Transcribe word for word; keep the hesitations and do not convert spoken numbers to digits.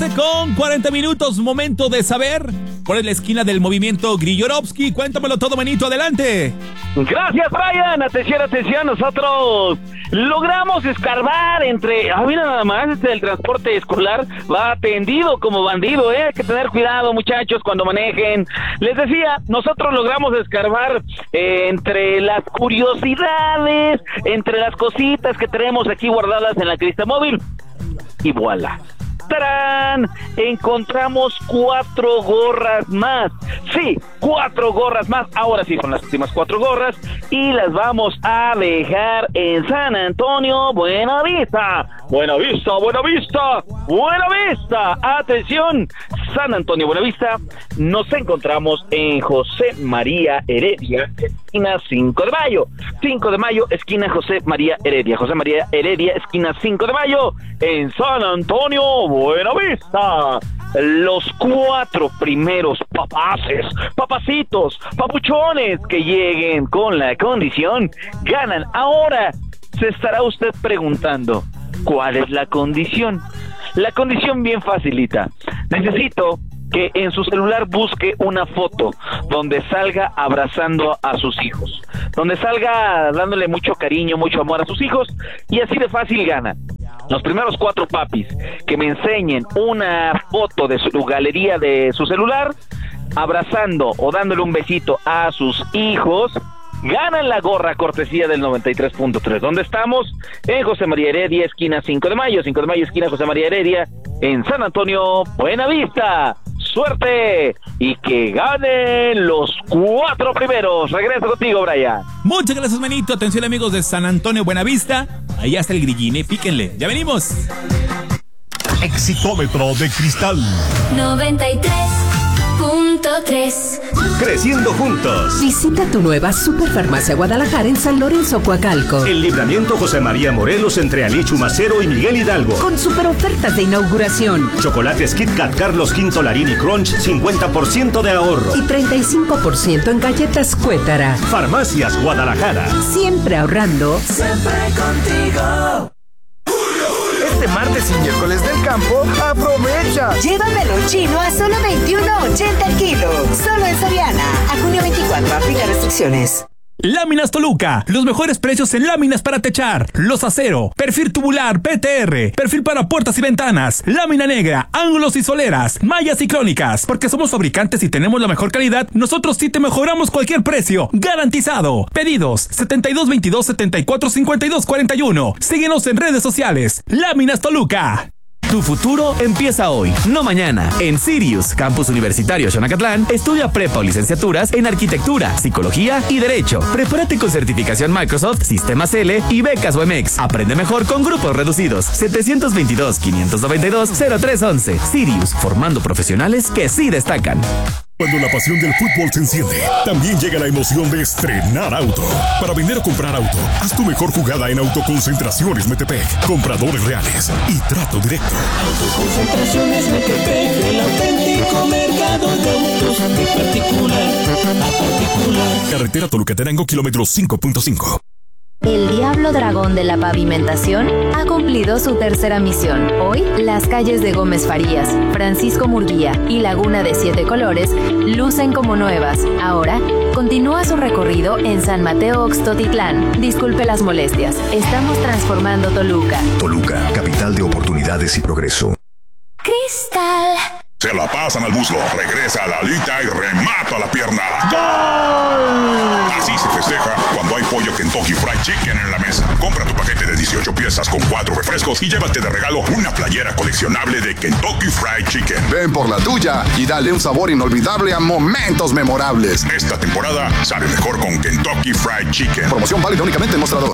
Con cuarenta minutos, momento de saber. Por la esquina del movimiento Grigorowski. Cuéntamelo todo, manito, adelante. Gracias, Brian. Atención, atención, nosotros logramos escarbar entre... Ah, mira nada más, este el transporte escolar va atendido como bandido, ¿eh? Hay que tener cuidado, muchachos, cuando manejen. Les decía, nosotros logramos escarbar eh, entre las curiosidades, entre las cositas que tenemos aquí guardadas en la Cristamóvil. Y voilà. ¡Tarán! Encontramos cuatro gorras más. Sí, cuatro gorras más. Ahora sí son las últimas cuatro gorras y las vamos a dejar en San Antonio, Buenavista. Buenavista, Buenavista, Buenavista. Atención, San Antonio, Buenavista. Nos encontramos en José María Heredia, esquina cinco de mayo. cinco de mayo, esquina José María Heredia. José María Heredia, esquina cinco de mayo, en San Antonio, Buenavista. Los cuatro primeros papaces, papacitos, papuchones que lleguen con la condición ganan. Ahora se estará usted preguntando, ¿cuál es la condición? La condición bien facilita. Necesito que en su celular busque una foto donde salga abrazando a sus hijos, donde salga dándole mucho cariño, mucho amor a sus hijos, y así de fácil gana. Los primeros cuatro papis que me enseñen una foto de su galería de su celular, abrazando o dándole un besito a sus hijos, ganan la gorra cortesía del noventa y tres punto tres. ¿Dónde estamos? En José María Heredia, esquina cinco de mayo, cinco de mayo, esquina José María Heredia, en San Antonio, Buenavista. ¡Suerte! Y que ganen los cuatro primeros. Regreso contigo, Brian. Muchas gracias, manito. Atención, amigos de San Antonio, Buenavista. Ahí está el grillín, píquenle. Ya venimos. Exitómetro de cristal noventa y tres punto tres. Creciendo juntos. Visita tu nueva Superfarmacia Guadalajara en San Lorenzo, Coacalco. El Libramiento José María Morelos entre Alichu Macero y Miguel Hidalgo. Con super ofertas de inauguración. Chocolates Kit Kat Carlos Quinto Larini Crunch, cincuenta por ciento de ahorro. Y treinta y cinco por ciento en galletas Cuétara. Farmacias Guadalajara. Siempre ahorrando. Siempre contigo. Este martes y miércoles del campo, aprovecha. Llévamelo chino a solo veintiuno ochenta el kilo. Solo en Soriana. A junio veinticuatro, aplica restricciones. Láminas Toluca, los mejores precios en láminas para techar, los acero, perfil tubular, P T R, perfil para puertas y ventanas, lámina negra, ángulos y soleras, mallas y crónicas. Porque somos fabricantes y tenemos la mejor calidad, nosotros sí te mejoramos cualquier precio, garantizado. Pedidos setenta y dos veintidós setenta y cuatro cincuenta y dos cuarenta y uno. Síguenos en redes sociales. Láminas Toluca. Tu futuro empieza hoy, no mañana. En Sirius, Campus Universitario Xonacatlán, estudia prepa o licenciaturas en Arquitectura, Psicología y Derecho. Prepárate con certificación Microsoft, Sistemas L y becas U M X. Aprende mejor con grupos reducidos. setecientos veintidós, quinientos noventa y dos, cero tres once. Sirius, formando profesionales que sí destacan. Cuando la pasión del fútbol se enciende, también llega la emoción de estrenar auto. Para vender o comprar auto, haz tu mejor jugada en Autoconcentraciones Metepec. Compradores reales y trato directo. Autoconcentraciones Metepec, el auténtico mercado de autos de particular a particular. Carretera Toluca-Tenango, kilómetro cinco punto cinco. El Diablo Dragón de la Pavimentación ha cumplido su tercera misión. Hoy, las calles de Gómez Farías, Francisco Murguía y Laguna de Siete Colores lucen como nuevas. Ahora, continúa su recorrido en San Mateo Oxtotitlán. Disculpe las molestias, estamos transformando Toluca. Toluca, capital de oportunidades y progreso. Cristal. Se la pasan al muslo, regresa a la alita y remata la pierna. ¡Gol! Así se festeja cuando hay pollo Kentucky Fried Chicken en la mesa. Compra tu paquete de dieciocho piezas con cuatro refrescos y llévate de regalo una playera coleccionable de Kentucky Fried Chicken. Ven por la tuya y dale un sabor inolvidable a momentos memorables. Esta temporada sabe mejor con Kentucky Fried Chicken. Promoción válida únicamente en Mostrador.